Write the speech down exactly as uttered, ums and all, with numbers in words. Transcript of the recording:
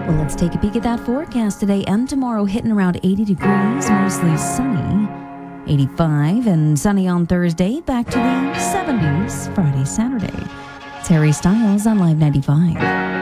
Well, let's take a peek at that forecast today and tomorrow. Hitting around eighty degrees, mostly sunny. eighty-five and sunny on Thursday. Back to the seventies Friday, Saturday. It's Harry Styles on Live ninety-five.